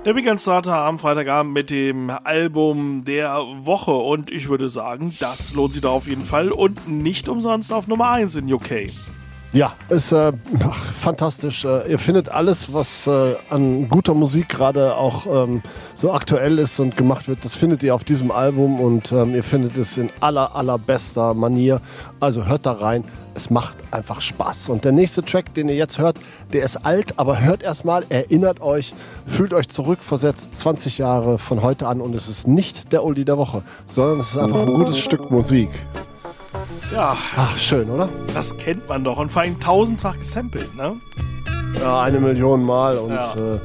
Der Weekend Starter am Freitagabend mit dem Album der Woche und ich würde sagen, das lohnt sich da auf jeden Fall und nicht umsonst auf Nummer 1 in UK. Ja, ist fantastisch. Ihr findet alles, was an guter Musik gerade auch so aktuell ist und gemacht wird, das findet ihr auf diesem Album und ihr findet es in allerbester Manier. Also hört da rein, es macht einfach Spaß. Und der nächste Track, den ihr jetzt hört, der ist alt, aber hört erstmal, erinnert euch, fühlt euch zurückversetzt 20 Jahre von heute an und es ist nicht der Oldie der Woche, sondern es ist einfach ein gutes Stück Musik. Ja. Ach, schön, oder? Das kennt man doch und vor allem tausendfach gesampelt, ne? Ja, 1 Million Mal und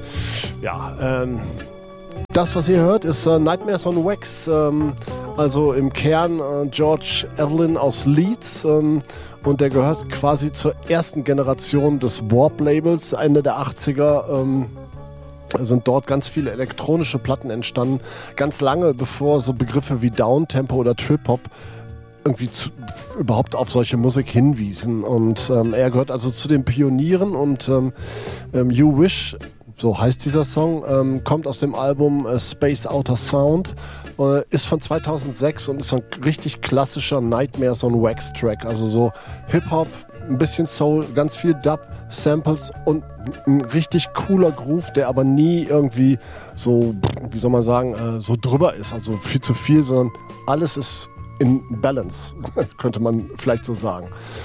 das, was ihr hört, ist Nightmares on Wax, also im Kern George Evelyn aus Leeds und der gehört quasi zur ersten Generation des Warp-Labels, Ende der 80er. Sind dort ganz viele elektronische Platten entstanden, ganz lange bevor so Begriffe wie Downtempo oder Trip-Hop irgendwie überhaupt auf solche Musik hinwiesen. Und er gehört also zu den Pionieren und You Wish, so heißt dieser Song, kommt aus dem Album Space Outer Sound, ist von 2006 und ist so ein richtig klassischer Nightmares on Wax Track, also so Hip-Hop, ein bisschen Soul, ganz viel Dub, Samples und ein richtig cooler Groove, der aber nie irgendwie so, wie soll man sagen, so drüber ist, also viel zu viel, sondern alles ist in Balance, könnte man vielleicht so sagen.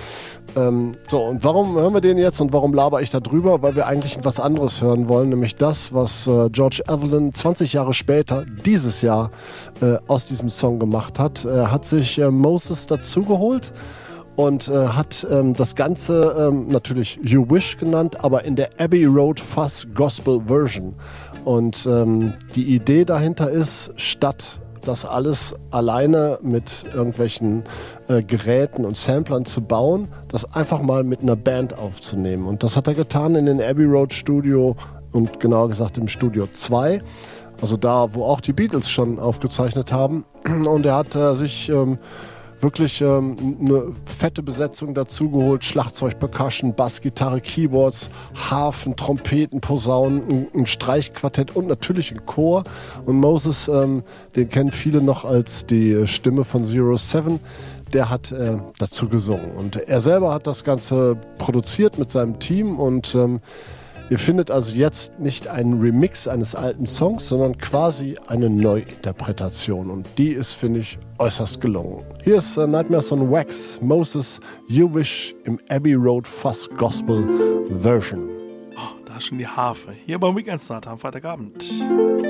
So, und warum hören wir den jetzt und warum laber ich da drüber? Weil wir eigentlich was anderes hören wollen, nämlich das, was George Evelyn 20 Jahre später, dieses Jahr, aus diesem Song gemacht hat. Er hat sich Moses dazugeholt und hat das Ganze natürlich You Wish genannt, aber in der Abbey Road Fuzz Gospel Version. Und die Idee dahinter ist, statt das alles alleine mit irgendwelchen Geräten und Samplern zu bauen, das einfach mal mit einer Band aufzunehmen. Und das hat er getan in den Abbey Road Studio und genauer gesagt im Studio 2, also da, wo auch die Beatles schon aufgezeichnet haben. Und er hat sich wirklich eine fette Besetzung dazugeholt, Schlagzeug, Percussion, Bass, Gitarre, Keyboards, Harfen, Trompeten, Posaunen, ein Streichquartett und natürlich ein Chor. Und Moses, den kennen viele noch als die Stimme von Zero Seven, der hat dazu gesungen. Und er selber hat das Ganze produziert mit seinem Team und ihr findet also jetzt nicht einen Remix eines alten Songs, sondern quasi eine Neuinterpretation. Und die ist, finde ich, äußerst gelungen. Hier ist Nightmares on Wax, Moses, You Wish im Abbey Road Fuzz Gospel Version. Oh, da ist schon die Harfe. Hier beim Weekend Starter am Freitagabend.